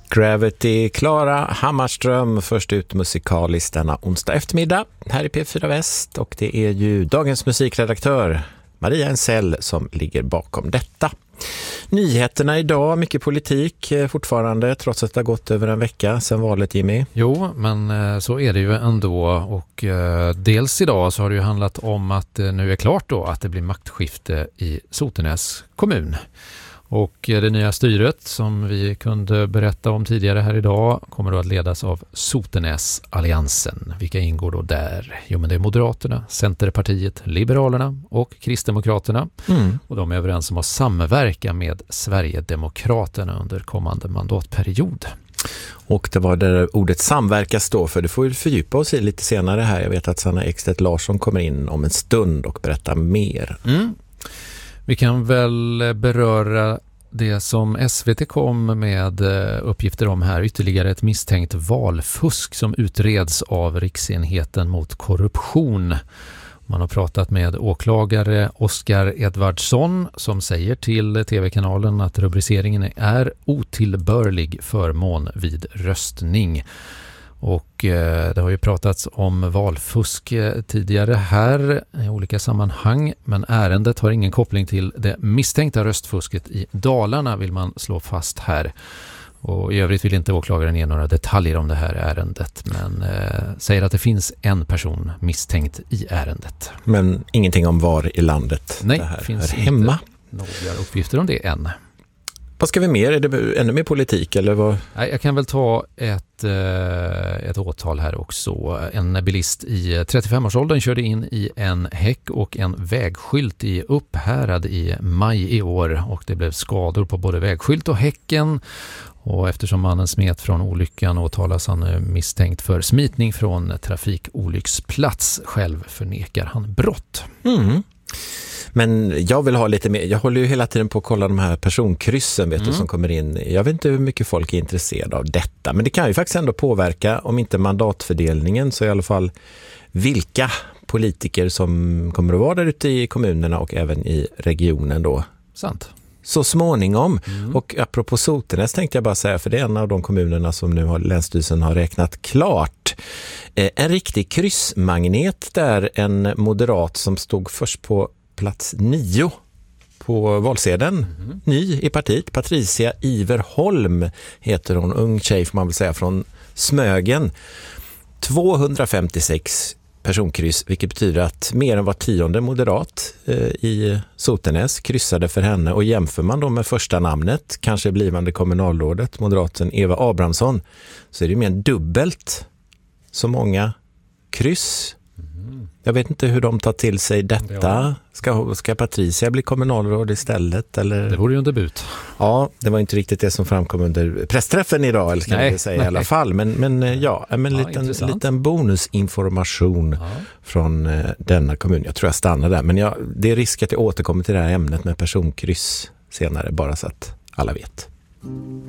Gravity, Klara Hammarström, först ut musikaliskt denna onsdag eftermiddag här i P4 Väst, och det är ju dagens musikredaktör Maria Ensell som ligger bakom detta. Nyheterna idag, mycket politik fortfarande trots att det har gått över en vecka sedan valet, Jimmy. Jo, men så är det ju ändå, och dels idag så har det ju handlat om att nu är klart då att det blir maktskifte i Sotenäs kommun. Och det nya styret som vi kunde berätta om tidigare här idag kommer då att ledas av Sotenäs-alliansen. Vilka ingår då där? Jo, men det är Moderaterna, Centerpartiet, Liberalerna och Kristdemokraterna. Och de är överens om att samverka med Sverigedemokraterna under kommande mandatperiod. Och det var där ordet samverka står för. Det får vi fördjupa oss i lite senare här. Jag vet att Sanna Ekstedt Larsson kommer in om en stund och berättar mer. Vi kan väl beröra det som SVT kom med uppgifter om här. Ytterligare ett misstänkt valfusk som utreds av Riksenheten mot korruption. Man har pratat med åklagare Oskar Edvardsson som säger till TV-kanalen att rubriceringen är otillbörlig förmån vid röstning. Och det har ju pratats om valfusk tidigare här i olika sammanhang, men ärendet har ingen koppling till det misstänkta röstfusket i Dalarna, vill man slå fast här. Och i övrigt vill inte åklagaren ge några detaljer om det här ärendet, men säger att det finns en person misstänkt i ärendet. Men ingenting om var i landet Nej, det här finns är hemma. Några uppgifter om det än. Vad ska vi mer? Är det ännu mer politik eller vad? Jag kan väl ta ett åtal här också. En bilist i 35-årsåldern körde in i en häck och en vägskylt i Upphärad i maj i år, och det blev skador på både vägskylt och häcken. Och eftersom mannen smet från olyckan åtalas han misstänkt för smitning från trafikolycksplats. Själv förnekar han brott. Men jag vill ha lite mer. Jag håller ju hela tiden på att kolla de här personkryssen vet du, som kommer in. Jag vet inte hur mycket folk är intresserade av detta. Men det kan ju faktiskt ändå påverka, om inte mandatfördelningen så i alla fall vilka politiker som kommer att vara där ute i kommunerna och även i regionen då. Sant. Så småningom. Och apropå Sotenäs tänkte jag bara säga, för det är en av de kommunerna som nu Länsstyrelsen har räknat klart. En riktig kryssmagnet där, en moderat som stod först på plats 9 på valsedeln. Ny i partiet. Patricia Iverholm heter hon. Ung tjej får man väl säga, från Smögen. 256 personkryss, vilket betyder att mer än var 10:e moderat i Sotenäs kryssade för henne. Och jämför man då med första namnet, kanske blivande kommunalrådet, moderaten Eva Abrahamsson, så är det mer än dubbelt så många kryss. Jag vet inte hur de tar till sig detta. Ska Patricia bli kommunalråd istället? Eller? Det vore ju en debut. Ja, det var inte riktigt det som framkom under pressträffen idag, eller ska vi säga i alla fall. Men liten bonusinformation från denna kommun. Jag tror jag stannar där. Men det är risk att jag återkommer till det här ämnet med personkryss senare, bara så att alla vet.